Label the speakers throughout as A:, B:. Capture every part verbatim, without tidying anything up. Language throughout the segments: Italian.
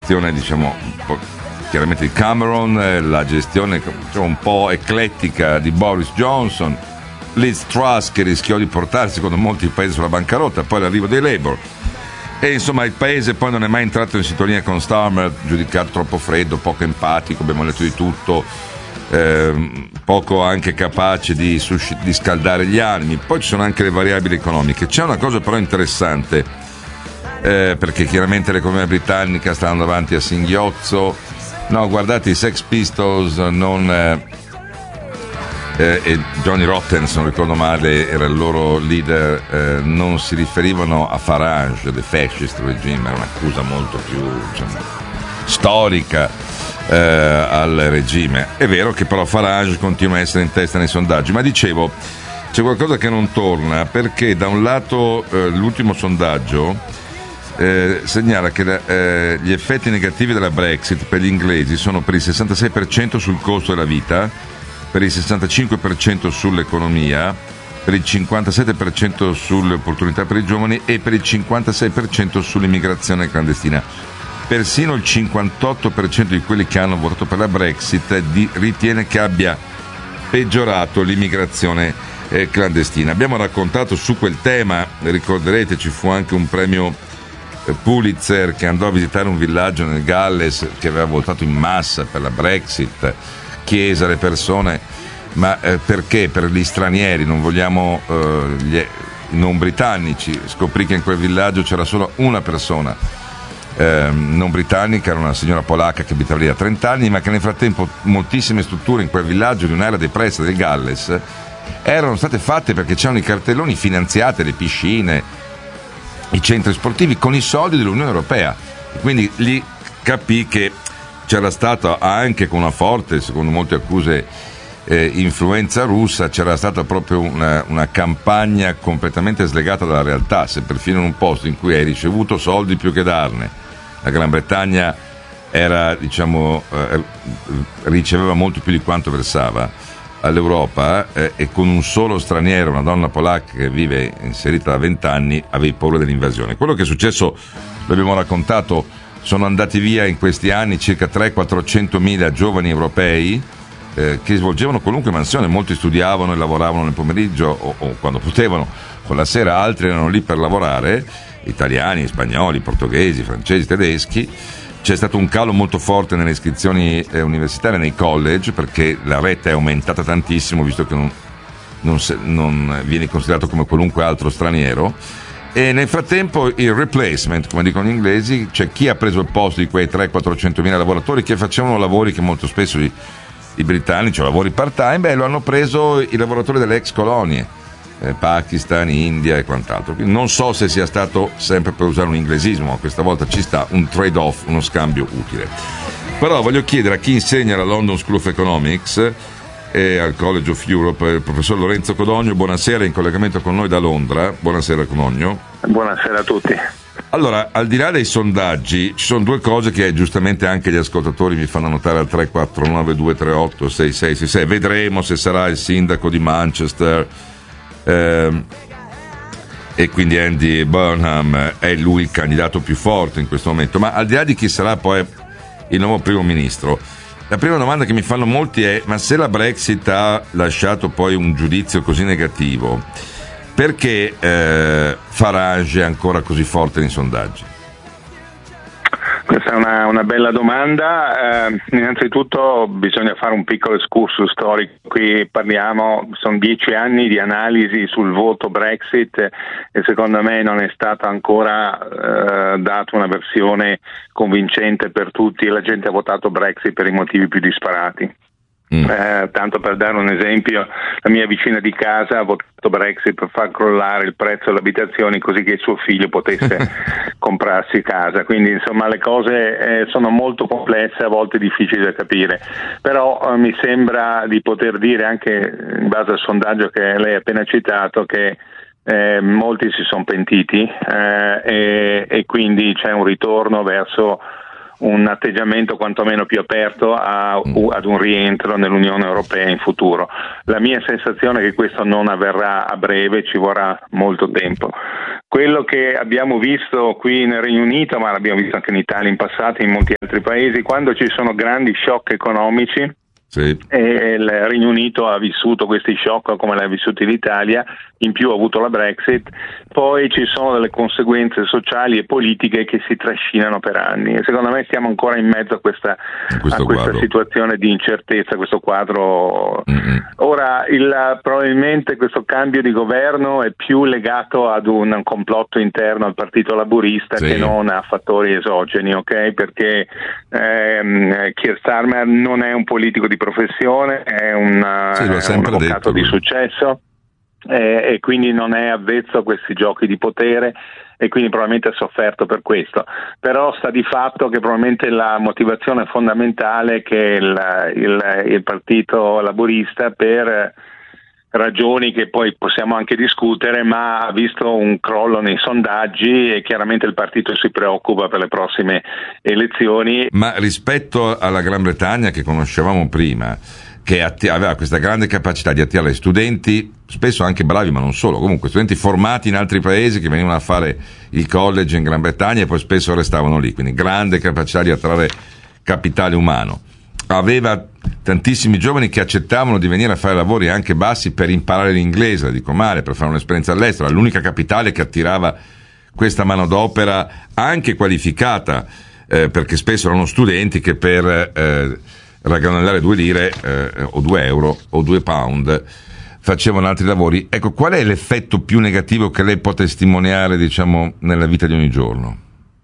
A: gestione, diciamo, un po' chiaramente di Cameron, la gestione, diciamo, un po' eclettica di Boris Johnson, Liz Truss che rischiò di portare secondo molti il paese sulla bancarotta, poi l'arrivo dei Labour, e insomma il paese poi non è mai entrato in sintonia con Starmer, giudicato troppo freddo, poco empatico, abbiamo letto di tutto, eh, poco anche capace di, suscit- di scaldare gli animi. Poi ci sono anche le variabili economiche. C'è una cosa però interessante, eh, perché chiaramente l'economia britannica sta andando avanti a singhiozzo. No, guardate, i Sex Pistols non... Eh, Eh, e Johnny Rotten, se non ricordo male, era il loro leader, eh, non si riferivano a Farage, the fascist regime, era un'accusa molto più, diciamo, storica eh, al regime. È vero che però Farage continua a essere in testa nei sondaggi, ma dicevo, c'è qualcosa che non torna, perché da un lato eh, l'ultimo sondaggio eh, segnala che eh, gli effetti negativi della Brexit per gli inglesi sono per il sessantasei per cento sul costo della vita, per il sessantacinque per cento sull'economia, per il cinquantasette per cento sulle opportunità per i giovani e per il cinquantasei per cento sull'immigrazione clandestina. Persino il cinquantotto per cento di quelli che hanno votato per la Brexit di, ritiene che abbia peggiorato l'immigrazione eh, clandestina. Abbiamo raccontato su quel tema, ricorderete, ci fu anche un premio eh, Pulitzer che andò a visitare un villaggio nel Galles che aveva votato in massa per la Brexit, chiese alle persone, ma eh, perché per gli stranieri, non vogliamo eh, gli, i non britannici. Scoprì che in quel villaggio c'era solo una persona eh, non britannica, era una signora polacca che abitava lì da trenta anni, ma che nel frattempo moltissime strutture in quel villaggio di un'area depressa del Galles erano state fatte perché c'erano i cartelloni finanziati, le piscine, i centri sportivi con i soldi dell'Unione Europea, e quindi lì capì che c'era stata anche, con una forte, secondo molte accuse, eh, influenza russa, c'era stata proprio una, una campagna completamente slegata dalla realtà. Se perfino in un posto in cui hai ricevuto soldi più che darne, la Gran Bretagna era, diciamo, eh, riceveva molto più di quanto versava all'Europa, eh, e con un solo straniero, una donna polacca che vive inserita da vent'anni, avevi paura dell'invasione. Quello che è successo, l'abbiamo raccontato, sono andati via in questi anni circa trecento-quattrocentomila giovani europei eh, che svolgevano qualunque mansione. Molti studiavano e lavoravano nel pomeriggio o, o quando potevano, con la sera altri erano lì per lavorare, italiani, spagnoli, portoghesi, francesi, tedeschi. C'è stato un calo molto forte nelle iscrizioni eh, universitarie nei college, perché la rete è aumentata tantissimo, visto che non, non, se, non viene considerato come qualunque altro straniero. E nel frattempo il replacement, come dicono gli inglesi, c'è chi ha preso il posto di quei trecento-quattrocentomila lavoratori che facevano lavori che molto spesso i, i britannici, o lavori part-time, beh, lo hanno preso i lavoratori delle ex colonie, eh, Pakistan, India e quant'altro. Quindi non so se sia stato sempre per usare un inglesismo, ma questa volta ci sta un trade-off, uno scambio utile. Però voglio chiedere a chi insegna alla London School of Economics e al College of Europe, il professor Lorenzo Codogno. Buonasera, in collegamento con noi da Londra. Buonasera Codogno.
B: Buonasera a tutti.
A: Allora, al di là dei sondaggi, ci sono due cose che giustamente anche gli ascoltatori mi fanno notare al tre quattro nove due tre otto sei sei sei sei. Vedremo se sarà il sindaco di Manchester ehm, e quindi Andy Burnham è lui il candidato più forte in questo momento. Ma al di là di chi sarà poi il nuovo primo ministro, la prima domanda che mi fanno molti è: ma se la Brexit ha lasciato poi un giudizio così negativo, perché eh, Farage è ancora così forte nei sondaggi?
B: Questa è una, una bella domanda. Eh, innanzitutto bisogna fare un piccolo excursus storico. Qui parliamo, sono dieci anni di analisi sul voto Brexit e secondo me non è stata ancora eh, data una versione convincente per tutti. La gente ha votato Brexit per i motivi più disparati. Mm. Eh, tanto per dare un esempio, la mia vicina di casa ha votato Brexit per far crollare il prezzo delle abitazioni così che il suo figlio potesse comprarsi casa. Quindi insomma le cose eh, sono molto complesse, a volte difficili da capire, però eh, mi sembra di poter dire, anche in base al sondaggio che lei ha appena citato, che eh, molti si sono pentiti eh, e, e quindi c'è un ritorno verso un atteggiamento quantomeno più aperto a, ad un rientro nell'Unione Europea in futuro. La mia sensazione è che questo non avverrà a breve, ci vorrà molto tempo. Quello che abbiamo visto qui nel Regno Unito, ma l'abbiamo visto anche in Italia in passato e in molti altri paesi, quando ci sono grandi shock economici,
A: sì,
B: e il Regno Unito ha vissuto questi shock come l'ha vissuto l'Italia, in più ha avuto la Brexit, poi ci sono delle conseguenze sociali e politiche che si trascinano per anni e secondo me stiamo ancora in mezzo a questa, a questa situazione di incertezza, questo quadro. Mm-hmm. Ora il, probabilmente questo cambio di governo è più legato ad un, un complotto interno al Partito Laburista, sì, che non a fattori esogeni, ok? Perché ehm, Keir Starmer non è un politico di professione, è un, sì, è un avvocato di successo. Eh, e quindi non è avvezzo a questi giochi di potere e quindi probabilmente ha sofferto per questo, però sta di fatto che probabilmente la motivazione fondamentale è che il, il, il partito laburista, per ragioni che poi possiamo anche discutere, ma ha visto un crollo nei sondaggi e chiaramente il partito si preoccupa per le prossime elezioni.
A: Ma rispetto alla Gran Bretagna che conoscevamo prima, che atti- aveva questa grande capacità di attirare studenti, spesso anche bravi ma non solo, comunque studenti formati in altri paesi che venivano a fare il college in Gran Bretagna e poi spesso restavano lì, quindi grande capacità di attrarre capitale umano. Aveva tantissimi giovani che accettavano di venire a fare lavori anche bassi per imparare l'inglese, la dico male, per fare un'esperienza all'estero, era l'unica capitale che attirava questa manodopera anche qualificata, eh, perché spesso erano studenti che per eh, ragganellare due lire eh, o due euro o due pound facevano altri lavori. Ecco, qual è l'effetto più negativo che lei può testimoniare, diciamo, nella vita di ogni giorno?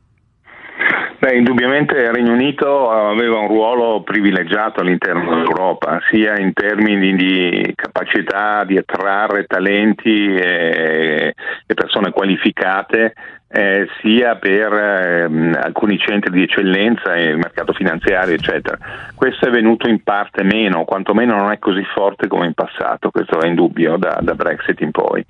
B: Beh, indubbiamente il Regno Unito aveva un ruolo privilegiato all'interno dell'Europa, sia in termini di capacità di attrarre talenti e, e persone qualificate, eh, sia per eh, alcuni centri di eccellenza e il mercato finanziario, eccetera. Questo è venuto in parte meno, quantomeno non è così forte come in passato, questo è indubbio da, da Brexit in poi.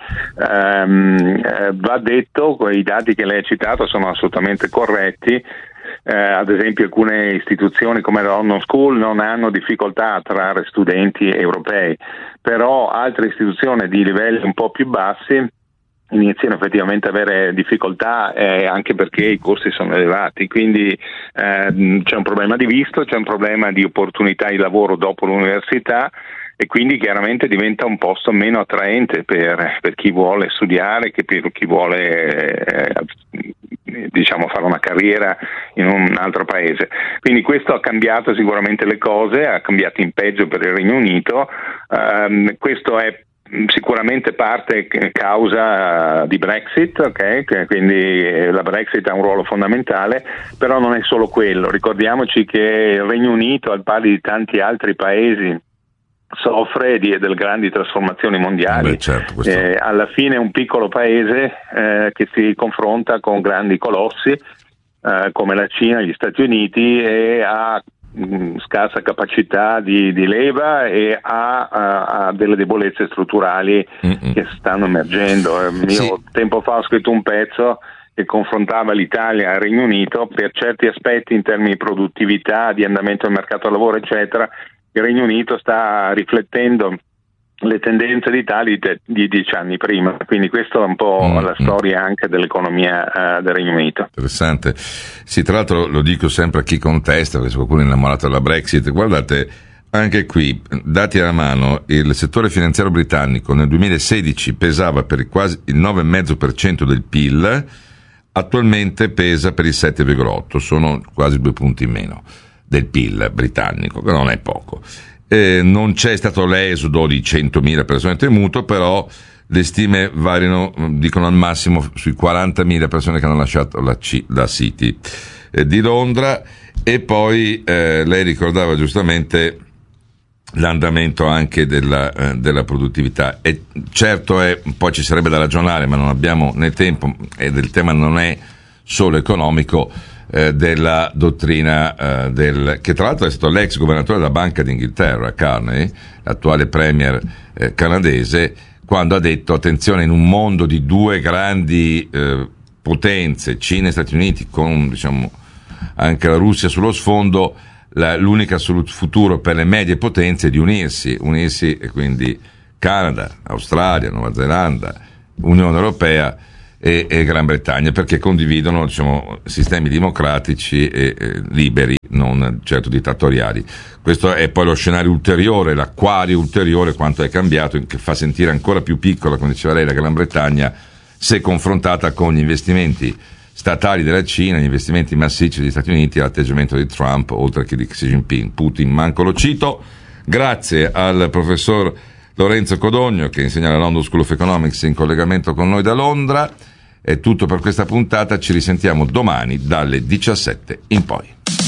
B: Um, eh, va detto, i dati che lei ha citato sono assolutamente corretti. Eh, ad esempio alcune istituzioni come la London School non hanno difficoltà a attrarre studenti europei, però altre istituzioni di livelli un po' più bassi iniziano effettivamente ad avere difficoltà, eh, anche perché i costi sono elevati, quindi eh, c'è un problema di visto, c'è un problema di opportunità di lavoro dopo l'università e quindi chiaramente diventa un posto meno attraente per, per chi vuole studiare, che per chi vuole eh, diciamo fare una carriera in un altro paese. Quindi questo ha cambiato sicuramente le cose, ha cambiato in peggio per il Regno Unito. Um, questo è sicuramente parte causa di Brexit, ok? Quindi la Brexit ha un ruolo fondamentale, però non è solo quello. Ricordiamoci che il Regno Unito, al pari di tanti altri paesi, soffre di delle grandi trasformazioni mondiali.
A: Beh, certo, questo...
B: eh, alla fine è un piccolo paese eh, che si confronta con grandi colossi eh, come la Cina, gli Stati Uniti, e ha mh, scarsa capacità di, di leva e ha, ha, ha delle debolezze strutturali Mm-mm. che stanno emergendo. Eh, io sì. tempo fa ho scritto un pezzo che confrontava l'Italia e il Regno Unito per certi aspetti in termini di produttività, di andamento del mercato del lavoro, eccetera. Il Regno Unito sta riflettendo le tendenze d'Italia di dieci anni prima, quindi questa è un po' mm, la storia mm. anche dell'economia uh, del Regno Unito.
A: Interessante. Sì, tra l'altro lo dico sempre a chi contesta, perché se qualcuno è innamorato della Brexit, guardate, anche qui, dati alla mano, il settore finanziario britannico nel duemilasedici pesava per quasi il nove virgola cinque per cento del P I L, attualmente pesa per il sette virgola otto, sono quasi due punti in meno del P I L britannico, che non è poco. Eh, non c'è stato l'esodo di centomila persone temuto, però le stime variano, dicono al massimo sui quarantamila persone che hanno lasciato la, C- la City eh, di Londra. E poi eh, lei ricordava giustamente l'andamento anche della, eh, della produttività, e certo è, poi ci sarebbe da ragionare, ma non abbiamo né tempo, e il tema non è solo economico, Eh, della dottrina eh, del, che tra l'altro è stato l'ex governatore della Banca d'Inghilterra, Carney, l'attuale premier eh, canadese, quando ha detto: attenzione, in un mondo di due grandi eh, potenze, Cina e Stati Uniti, con diciamo anche la Russia sullo sfondo, la, l'unica assoluto futuro per le medie potenze è di unirsi, unirsi e quindi Canada, Australia, Nuova Zelanda, Unione Europea, e, e Gran Bretagna, perché condividono, diciamo, sistemi democratici e, e liberi, non certo dittatoriali. Questo è poi lo scenario ulteriore, l'acquario ulteriore, quanto è cambiato, che fa sentire ancora più piccola, come diceva lei, la Gran Bretagna, se confrontata con gli investimenti statali della Cina, gli investimenti massicci degli Stati Uniti e l'atteggiamento di Trump, oltre che di Xi Jinping. Putin manco lo cito. Grazie al professor Lorenzo Codogno, che insegna alla London School of Economics, in collegamento con noi da Londra. È tutto per questa puntata, ci risentiamo domani dalle diciassette in poi.